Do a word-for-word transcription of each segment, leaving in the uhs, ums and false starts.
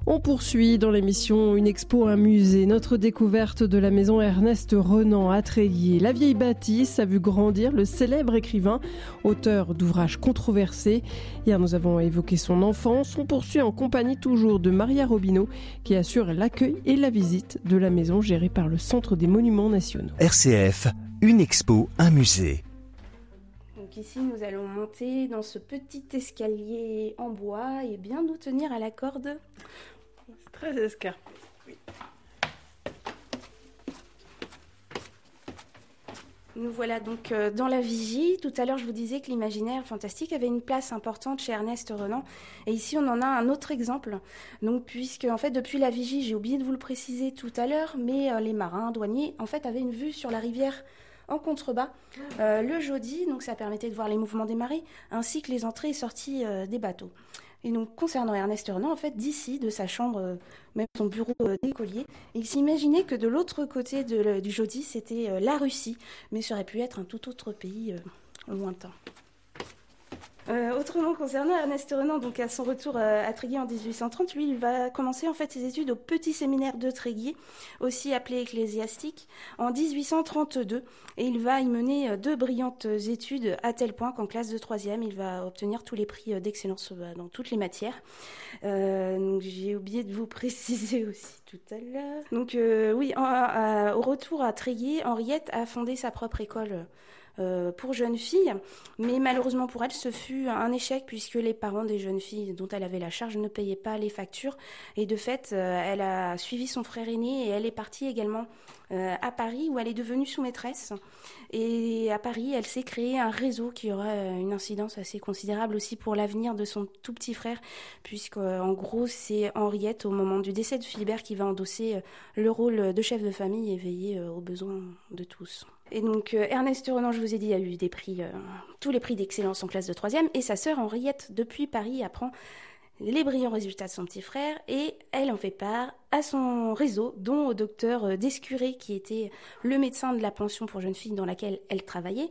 On poursuit dans l'émission Une expo, un musée. Notre découverte de la maison Ernest Renan à Tréguier. La vieille bâtisse a vu grandir le célèbre écrivain, auteur d'ouvrages controversés. Hier, nous avons évoqué son enfance. On poursuit en compagnie toujours de Maria Robineau, qui assure l'accueil et la visite de la maison gérée par le Centre des Monuments Nationaux. R C F, une expo, un musée. Donc ici, nous allons monter dans ce petit escalier en bois et bien nous tenir à la corde. C'est très escarpé. Oui. Nous voilà donc dans la vigie. Tout à l'heure, je vous disais que l'imaginaire fantastique avait une place importante chez Ernest Renan. Et ici, on en a un autre exemple. Donc, puisque, en fait, depuis la vigie, j'ai oublié de vous le préciser tout à l'heure, mais euh, les marins, douaniers, en fait, avaient une vue sur la rivière en contrebas, euh, le jeudi. Donc, ça permettait de voir les mouvements des marées, ainsi que les entrées et sorties euh, des bateaux. Et donc, concernant Ernest Renan, en fait, d'ici, de sa chambre, euh, même son bureau euh, d'écolier, il s'imaginait que de l'autre côté de, le, du jeudi, c'était euh, la Russie, mais ça aurait pu être un tout autre pays euh, lointain. Euh, autrement, concernant Ernest Renan, donc à son retour euh, à Tréguier en dix-huit cent trente, lui, il va commencer en fait ses études au petit séminaire de Tréguier, aussi appelé ecclésiastique, en dix-huit cent trente-deux, et il va y mener euh, deux brillantes études à tel point qu'en classe de troisième, il va obtenir tous les prix euh, d'excellence euh, dans toutes les matières. Euh, donc j'ai oublié de vous préciser aussi tout à l'heure. Donc euh, oui, en, à, au retour à Tréguier, Henriette a fondé sa propre école Euh, pour jeunes filles, mais malheureusement pour elle, ce fut un échec puisque les parents des jeunes filles dont elle avait la charge ne payaient pas les factures et de fait, euh, elle a suivi son frère aîné et elle est partie également euh, à Paris où elle est devenue sous-maîtresse. Et à Paris, elle s'est créé un réseau qui aura une incidence assez considérable aussi pour l'avenir de son tout petit frère, puisque en gros, c'est Henriette, au moment du décès de Philibert, qui va endosser le rôle de chef de famille et veiller aux besoins de tous. Et donc euh, Ernest Renan, je vous ai dit, a eu des prix, euh, tous les prix d'excellence en classe de troisième, et sa sœur Henriette, depuis Paris, apprend les brillants résultats de son petit frère, et elle en fait part à son réseau, dont au docteur Descuré, qui était le médecin de la pension pour jeunes filles dans laquelle elle travaillait.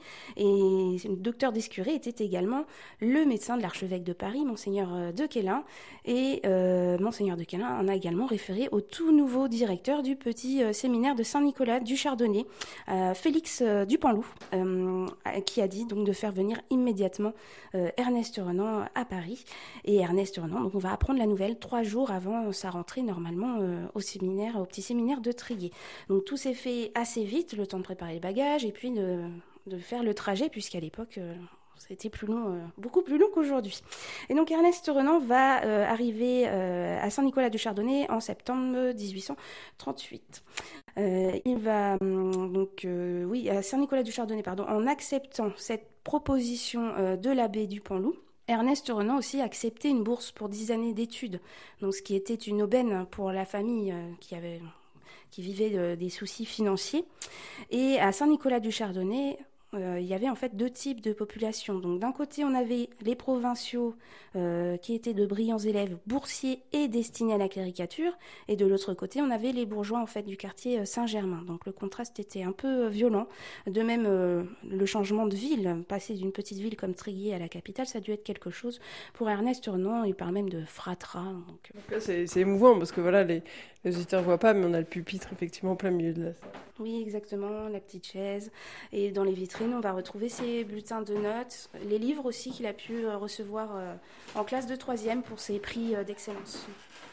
Et le docteur Descuré était également le médecin de l'archevêque de Paris, Monseigneur de Quélin. Et euh, Monseigneur de Quélin en a également référé au tout nouveau directeur du petit euh, séminaire de Saint-Nicolas du Chardonnay, euh, Félix euh, Dupanloup, euh, qui a dit donc de faire venir immédiatement euh, Ernest Renan à Paris. Et Ernest Renan, donc on va apprendre la nouvelle trois jours avant sa rentrée normalement euh, au séminaire, au petit séminaire de Tréguier. Donc tout s'est fait assez vite, le temps de préparer les bagages et puis de, de faire le trajet, puisqu'à l'époque, euh, c'était plus long, euh, beaucoup plus long qu'aujourd'hui. Et donc Ernest Renan va euh, arriver euh, à Saint-Nicolas du Chardonnay en septembre dix-huit cent trente-huit. Euh, il va donc, euh, oui, à Saint-Nicolas du Chardonnay, pardon, en acceptant cette proposition euh, de l'abbé Dupanloup. Ernest Renan aussi a accepté une bourse pour dix années d'études, donc ce qui était une aubaine pour la famille euh, qui, avait, qui vivait de, des soucis financiers. Et à Saint-Nicolas du Chardonnay, euh, il y avait en fait deux types de population. Donc d'un côté, on avait les provinciaux euh, qui étaient de brillants élèves boursiers et destinés à la cléricature, et de l'autre côté, on avait les bourgeois en fait du quartier Saint-Germain. Donc le contraste était un peu violent. De même, euh, le changement de ville, passer d'une petite ville comme Tréguier à la capitale, ça a dû être quelque chose pour Ernest Renan. Il parle même de fratras. Donc, donc là, c'est, c'est émouvant parce que voilà, les, les auditeurs ne voient pas, mais on a le pupitre effectivement en plein milieu de la salle. Oui, exactement, la petite chaise. Et dans les vitrines, on va retrouver ses bulletins de notes, les livres aussi qu'il a pu recevoir en classe de troisième pour ses prix d'excellence.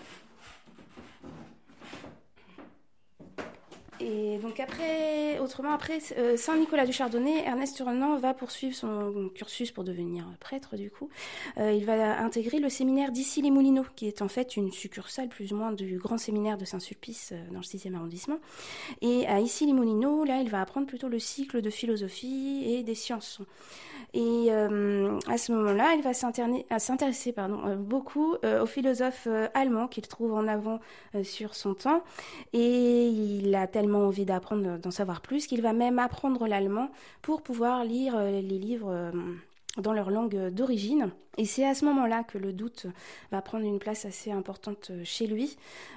Et donc après, autrement après euh, Saint-Nicolas du Chardonnay, Ernest Renan va poursuivre son cursus pour devenir prêtre du coup. Euh, il va intégrer le séminaire d'Issy-les-Moulineaux, qui est en fait une succursale plus ou moins du grand séminaire de Saint-Sulpice euh, dans le sixième arrondissement. Et à Issy-les-Moulineaux, là, il va apprendre plutôt le cycle de philosophie et des sciences. Et euh, à ce moment-là, il va s'intéresser pardon, euh, beaucoup euh, aux philosophes euh, allemands qu'il trouve en avant euh, sur son temps. Et il a tellement envie d'apprendre, d'en savoir plus, qu'il va même apprendre l'allemand pour pouvoir lire euh, les livres euh, dans leur langue d'origine. Et c'est à ce moment-là que le doute va prendre une place assez importante chez lui.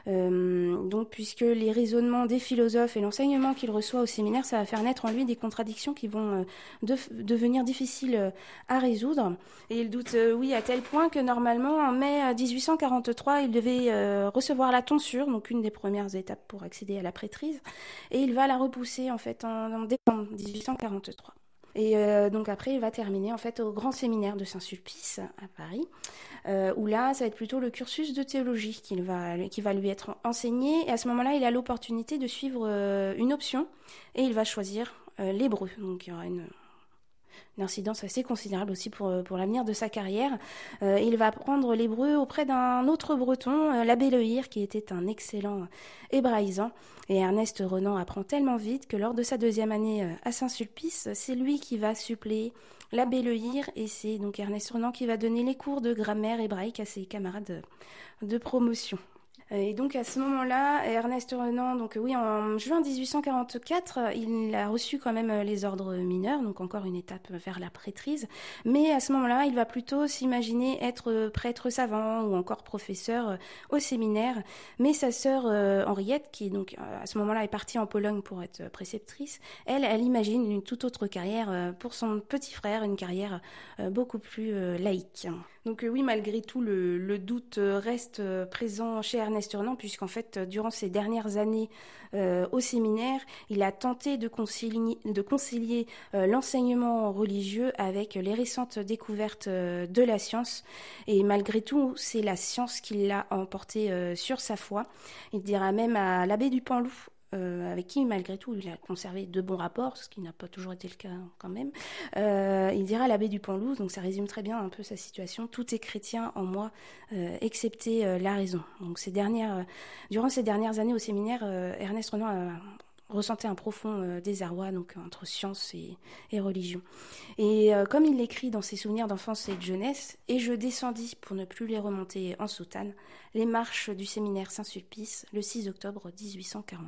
Euh, donc, puisque les raisonnements des philosophes et l'enseignement qu'il reçoit au séminaire, ça va faire naître en lui des contradictions qui vont euh, de, devenir difficiles euh, à résoudre. Et il doute, euh, oui, à tel point que normalement, en mai dix-huit cent quarante-trois, il devait euh, recevoir la tonsure, donc une des premières étapes pour accéder à la prêtrise. Et il va la repousser, en fait, en, en décembre dix-huit cent quarante-trois. Et euh, donc après, il va terminer en fait au grand séminaire de Saint-Sulpice à Paris, euh, où là, ça va être plutôt le cursus de théologie qu'il va, qui va lui être enseigné. Et à ce moment-là, il a l'opportunité de suivre euh, une option et il va choisir euh, l'hébreu. Donc il y aura une, une incidence assez considérable aussi pour, pour l'avenir de sa carrière. Euh, il va apprendre l'hébreu auprès d'un autre breton, euh, l'abbé Lehir, qui était un excellent hébraïsant. Et Ernest Renan apprend tellement vite que lors de sa deuxième année à Saint-Sulpice, c'est lui qui va suppléer l'abbé Lehir et c'est donc Ernest Renan qui va donner les cours de grammaire hébraïque à ses camarades de promotion. Et donc à ce moment-là, Ernest Renan, donc oui, en juin dix-huit cent quarante-quatre, il a reçu quand même les ordres mineurs, donc encore une étape vers la prêtrise. Mais à ce moment-là, il va plutôt s'imaginer être prêtre savant ou encore professeur au séminaire. Mais sa sœur euh, Henriette, qui donc à ce moment-là est partie en Pologne pour être préceptrice, elle, elle imagine une toute autre carrière pour son petit frère, une carrière beaucoup plus euh, laïque. Donc euh, oui, malgré tout, le, le doute reste euh, présent chez Ernest Renan, puisqu'en fait, euh, durant ses dernières années euh, au séminaire, il a tenté de concilier, de concilier euh, l'enseignement religieux avec les récentes découvertes euh, de la science. Et malgré tout, c'est la science qui l'a emporté euh, sur sa foi. Il dira même à l'abbé du Panloup, Euh, avec qui, malgré tout, il a conservé de bons rapports, ce qui n'a pas toujours été le cas quand même. Euh, il dira à l'abbé du Panloup, donc ça résume très bien un peu sa situation, « Tout est chrétien en moi, euh, excepté euh, la raison ». Donc ces dernières, euh, durant ces dernières années au séminaire, euh, Ernest Renan a ressentait un profond euh, désarroi donc, entre science et, et religion. Et euh, comme il l'écrit dans ses souvenirs d'enfance et de jeunesse, « Et je descendis, pour ne plus les remonter en soutane, les marches du séminaire Saint-Sulpice le six octobre dix-huit cent quarante-cinq. »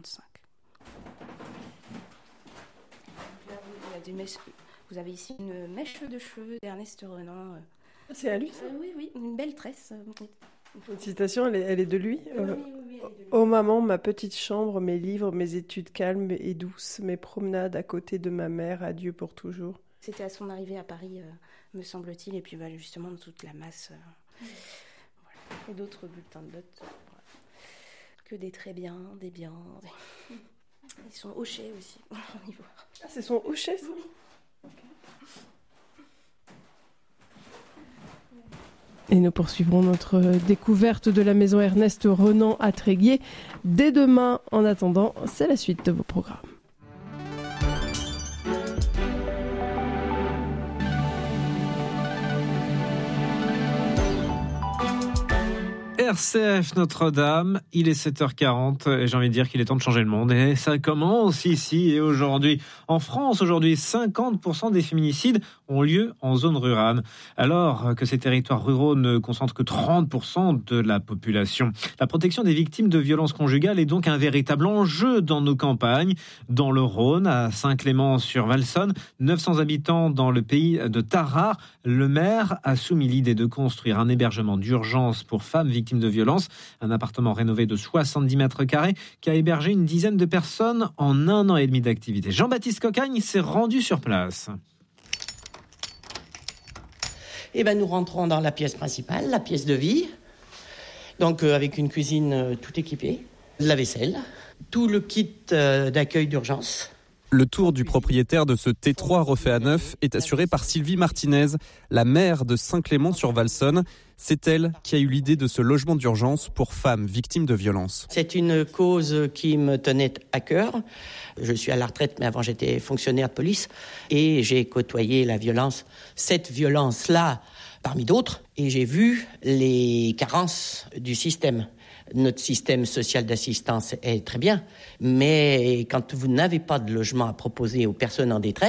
Vous avez ici une mèche de cheveux d'Ernest Renan. C'est à lui, ça ? euh, Oui, oui, une belle tresse. Une citation, elle est, elle est de lui. Oui, euh, oui, oui, elle est de lui. Ô maman, ma petite chambre, mes livres, mes études calmes et douces, mes promenades à côté de ma mère, adieu pour toujours. C'était à son arrivée à Paris, euh, me semble-t-il, et puis bah, justement toute la masse. Euh, mmh. Voilà. Et d'autres bulletins de notes. Euh, voilà. Que des très bien, des biens. Des... Ils sont hochés aussi. On y voit. Ah, c'est son hochet, ça ? Oui. Et nous poursuivrons notre découverte de la maison Ernest Renan à Tréguier dès demain. En attendant, c'est la suite de vos programmes. R C F Notre-Dame, il est sept heures quarante et j'ai envie de dire qu'il est temps de changer le monde. Et ça commence ici et aujourd'hui. En France, aujourd'hui, cinquante pour cent des féminicides ont lieu en zone rurale, alors que ces territoires ruraux ne concentrent que trente pour cent de la population. La protection des victimes de violences conjugales est donc un véritable enjeu dans nos campagnes. Dans le Rhône, à Saint-Clément-sur-Valsonne, neuf cents habitants dans le pays de Tarare, le maire a soumis l'idée de construire un hébergement d'urgence pour femmes victimes de violences, un appartement rénové de soixante-dix mètres carrés qui a hébergé une dizaine de personnes en un an et demi d'activité. Jean-Baptiste Cocagne s'est rendu sur place. Eh ben, nous rentrons dans la pièce principale, la pièce de vie, donc euh, avec une cuisine euh, tout équipée, la vaisselle, tout le kit euh, d'accueil d'urgence. Le tour du propriétaire de ce T trois refait à neuf est assuré par Sylvie Martinez, la maire de Saint-Clément-sur-Valsonne. C'est elle qui a eu l'idée de ce logement d'urgence pour femmes victimes de violences. C'est une cause qui me tenait à cœur. Je suis à la retraite, mais avant j'étais fonctionnaire de police et j'ai côtoyé la violence, cette violence-là parmi d'autres, et j'ai vu les carences du système. Notre système social d'assistance est très bien, mais quand vous n'avez pas de logement à proposer aux personnes en détresse,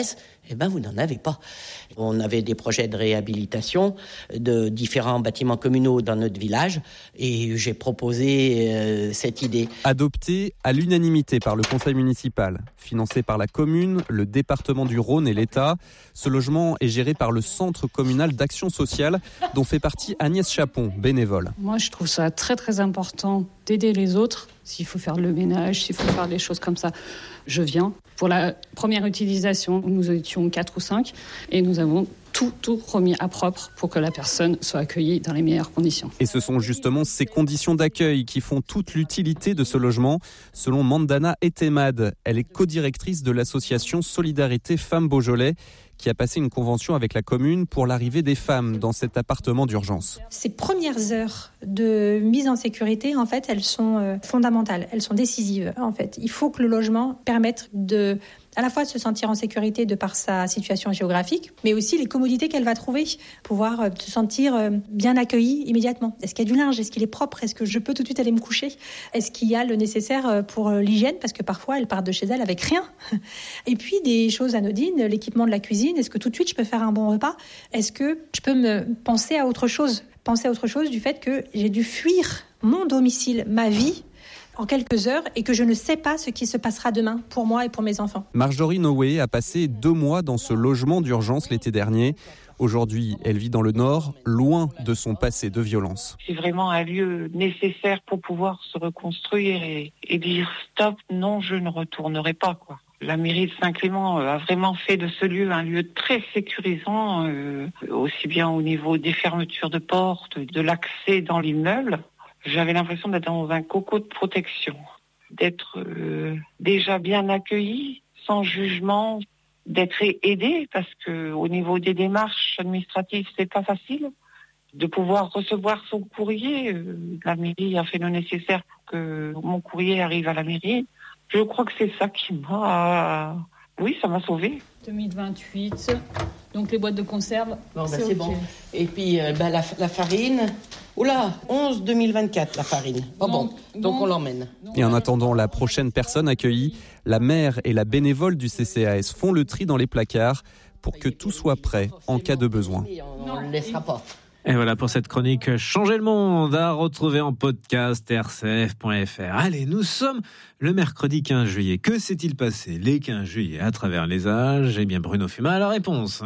Eh bien, vous n'en avez pas. On avait des projets de réhabilitation de différents bâtiments communaux dans notre village et j'ai proposé euh, cette idée. Adoptée à l'unanimité par le conseil municipal, financé par la commune, le département du Rhône et l'État, ce logement est géré par le Centre communal d'action sociale dont fait partie Agnès Chapon, bénévole. Moi, je trouve ça très très important d'aider les autres. S'il faut faire le ménage, s'il faut faire des choses comme ça, je viens. Pour la première utilisation, nous étions quatre ou cinq et nous avons tout, tout remis à propre pour que la personne soit accueillie dans les meilleures conditions. Et ce sont justement ces conditions d'accueil qui font toute l'utilité de ce logement, selon Mandana Etemad. Elle est codirectrice de l'association Solidarité Femmes Beaujolais, qui a passé une convention avec la commune pour l'arrivée des femmes dans cet appartement d'urgence. Ces premières heures de mise en sécurité, en fait, elles sont fondamentales, elles sont décisives. En fait, il faut que le logement permette de, à la fois de se sentir en sécurité de par sa situation géographique, mais aussi les commodités qu'elle va trouver, pouvoir se sentir bien accueillie immédiatement. Est-ce qu'il y a du linge ? Est-ce qu'il est propre ? Est-ce que je peux tout de suite aller me coucher ? Est-ce qu'il y a le nécessaire pour l'hygiène ? Parce que parfois, elles partent de chez elles avec rien. Et puis, des choses anodines, l'équipement de la cuisine. Est-ce que tout de suite, je peux faire un bon repas ? Est-ce que je peux me penser à autre chose ? Penser à autre chose du fait que j'ai dû fuir mon domicile, ma vie, en quelques heures et que je ne sais pas ce qui se passera demain pour moi et pour mes enfants. Marjorie Noé a passé deux mois dans ce logement d'urgence l'été dernier. Aujourd'hui, elle vit dans le Nord, loin de son passé de violence. C'est vraiment un lieu nécessaire pour pouvoir se reconstruire et, et dire stop, non, je ne retournerai pas, quoi. La mairie de Saint-Clément a vraiment fait de ce lieu un lieu très sécurisant, euh, aussi bien au niveau des fermetures de portes, de l'accès dans l'immeuble. J'avais l'impression d'être dans un coco de protection, d'être euh, déjà bien accueilli, sans jugement, d'être aidé, parce que au niveau des démarches administratives, c'est pas facile. De pouvoir recevoir son courrier, euh, la mairie a fait le nécessaire pour que mon courrier arrive à la mairie. Je crois que c'est ça qui m'a... Oui, ça m'a sauvée. deux mille vingt-huit, donc les boîtes de conserve, bon, bah, c'est, c'est okay. bon. Et puis euh, bah, la, la farine... Oula, onze deux mille vingt-quatre la farine. Oh bon, donc, donc on l'emmène. Et en attendant la prochaine personne accueillie, la maire et la bénévole du C C A S font le tri dans les placards pour que tout soit prêt en cas de besoin. On ne le laissera pas. Et voilà pour cette chronique Changer le monde à retrouver en podcast r c f point f r. Allez, nous sommes le mercredi quinze juillet. Que s'est-il passé les quinze juillet à travers les âges ? Eh bien, Bruno Fuma a la réponse.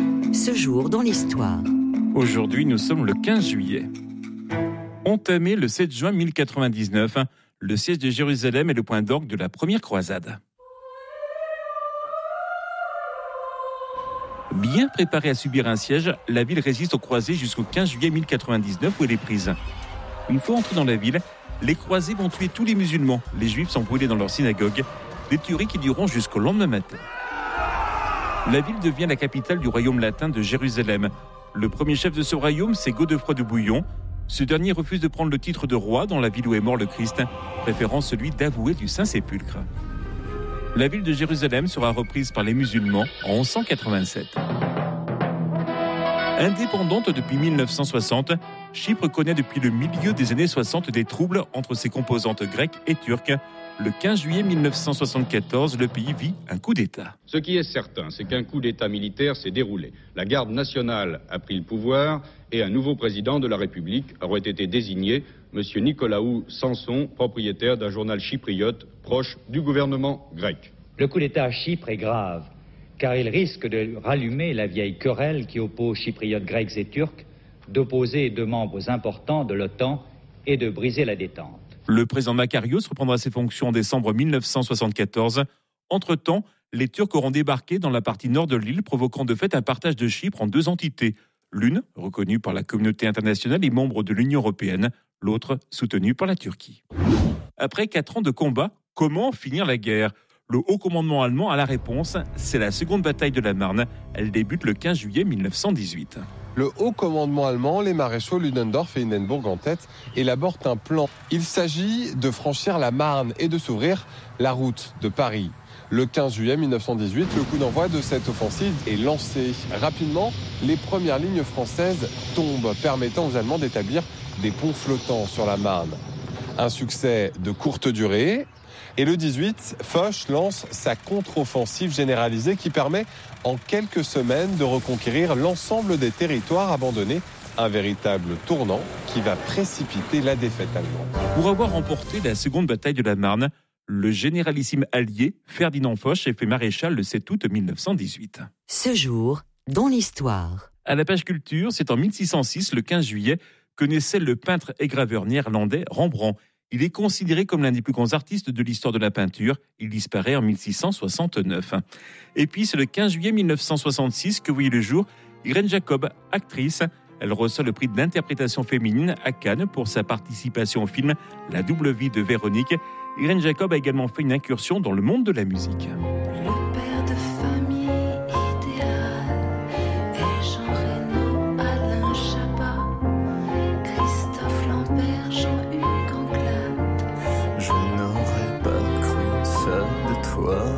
Ce jour dans l'histoire. Aujourd'hui, nous sommes le quinze juillet. Entamé le sept juin mille quatre-vingt-dix-neuf, le siège de Jérusalem est le point d'orgue de la première croisade. Bien préparée à subir un siège, la ville résiste aux croisés jusqu'au quinze juillet mille quatre-vingt-dix-neuf où elle est prise. Une fois entrés dans la ville, les croisés vont tuer tous les musulmans. Les juifs sont brûlés dans leur synagogue, des tueries qui dureront jusqu'au lendemain matin. La ville devient la capitale du royaume latin de Jérusalem. Le premier chef de ce royaume, c'est Godefroy de Bouillon. Ce dernier refuse de prendre le titre de roi dans la ville où est mort le Christ, préférant celui d'avoué du Saint-Sépulcre. La ville de Jérusalem sera reprise par les musulmans en onze cent quatre-vingt-sept. Indépendante depuis mille neuf cent soixante, Chypre connaît depuis le milieu des années soixante des troubles entre ses composantes grecques et turques. Le quinze juillet mille neuf cent soixante-quatorze, le pays vit un coup d'État. Ce qui est certain, c'est qu'un coup d'État militaire s'est déroulé. La garde nationale a pris le pouvoir et un nouveau président de la République aurait été désigné, M. Nicolaou Samson, propriétaire d'un journal chypriote proche du gouvernement grec. Le coup d'État à Chypre est grave, car il risque de rallumer la vieille querelle qui oppose chypriotes grecs et turcs, d'opposer deux membres importants de l'OTAN et de briser la détente. Le président Makarios reprendra ses fonctions en décembre mille neuf cent soixante-quatorze. Entre-temps, les Turcs auront débarqué dans la partie nord de l'île, provoquant de fait un partage de Chypre en deux entités. L'une, reconnue par la communauté internationale et membre de l'Union européenne, l'autre, soutenue par la Turquie. Après quatre ans de combat, comment finir la guerre ? Le haut commandement allemand a la réponse, c'est la seconde bataille de la Marne. Elle débute le quinze juillet mille neuf cent dix-huit. Le haut commandement allemand, les maréchaux Ludendorff et Hindenburg en tête, élaborent un plan. Il s'agit de franchir la Marne et de s'ouvrir la route de Paris. Le quinze juillet mille neuf cent dix-huit, le coup d'envoi de cette offensive est lancé. Rapidement, les premières lignes françaises tombent, permettant aux Allemands d'établir des ponts flottants sur la Marne. Un succès de courte durée. Et le dix-huit, Foch lance sa contre-offensive généralisée qui permet en quelques semaines de reconquérir l'ensemble des territoires abandonnés. Un véritable tournant qui va précipiter la défaite allemande. Pour avoir remporté la seconde bataille de la Marne, le généralissime allié Ferdinand Foch est fait maréchal le sept août mille neuf cent dix-huit. Ce jour, dans l'histoire. À la page culture, c'est en mille six cent six, le quinze juillet, que naissait le peintre et graveur néerlandais Rembrandt. Il est considéré comme l'un des plus grands artistes de l'histoire de la peinture. Il disparaît en mille six cent soixante-neuf. Et puis, c'est le quinze juillet mille neuf cent soixante-six que voyait le jour Irène Jacob, actrice. Elle reçoit le prix de l'interprétation féminine à Cannes pour sa participation au film La double vie de Véronique. Irène Jacob a également fait une incursion dans le monde de la musique.